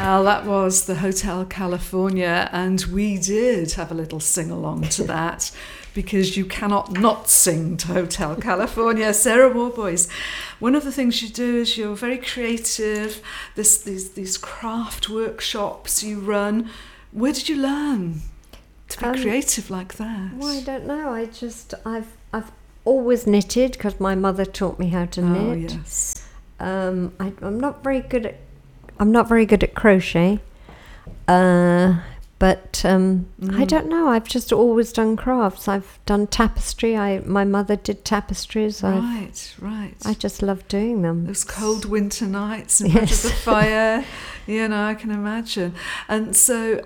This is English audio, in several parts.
Well, that was the Hotel California, and we did have a little sing-along to that, because you cannot not sing to Hotel California. Sarah Warboys, one of the things you do is you're very creative, these craft workshops you run. Where did you learn to be creative like that? Well, I don't know. I've always knitted because my mother taught me how to knit. Oh, yes. I'm not very good at crochet, but I don't know. I've just always done crafts. I've done tapestry. My mother did tapestries. Right. I just love doing them. Those cold winter nights in front of the fire. I can imagine. And so,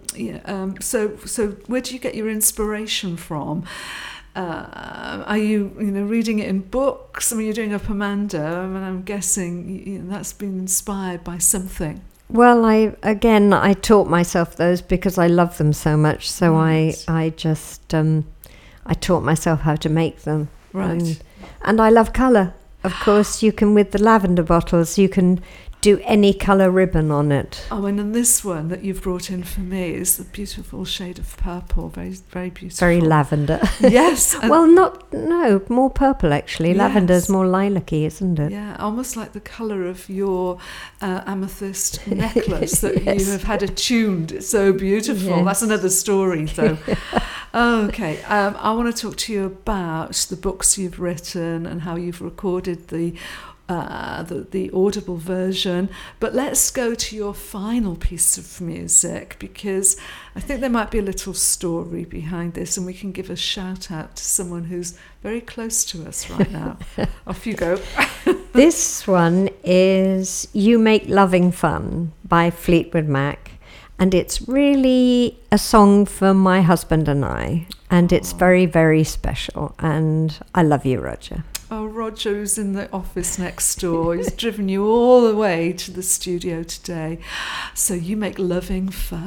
so where do you get your inspiration from? Are you reading it in books? I mean, you're doing Up Amanda, and I'm guessing that's been inspired by something. Well, I taught myself those because I love them so much. So right. I taught myself how to make them. Right. And I love colour. Of course, you can, with the lavender bottles, you can do any colour ribbon on it. Oh, and then this one that you've brought in for me is the beautiful shade of purple, very, very beautiful. Very lavender. Yes. Well, more purple actually. Yes. Lavender's more lilac-y, isn't it? Yeah, almost like the colour of your amethyst necklace that Yes. you have had attuned. It's so beautiful. Yes. That's another story, though. Okay, I want to talk to you about the books you've written and how you've recorded the audible version, but let's go to your final piece of music, because I think there might be a little story behind this, and we can give a shout out to someone who's very close to us right now. Off you go. This one is You Make Loving Fun by Fleetwood Mac, and it's really a song for my husband and I, and it's very, very special, and I love you, Roger. Oh, Roger, who's in the office next door, he's driven you all the way to the studio today. So You Make Loving Fun.